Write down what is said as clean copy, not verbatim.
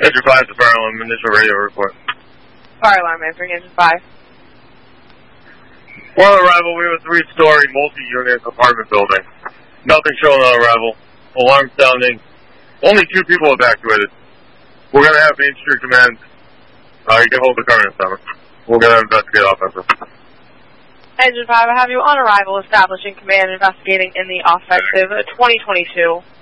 Engine 5 to fire alarm, initial radio report. Fire alarm answering Engine 5. On arrival, we have a 3-story multi-unit apartment building. Nothing showing on arrival. Alarm sounding. Only 2 people evacuated. We're going to have Main Street Command. You can hold the current center. We're going to investigate offensive. Engine 5, I have you on arrival establishing command investigating in the offensive 2022.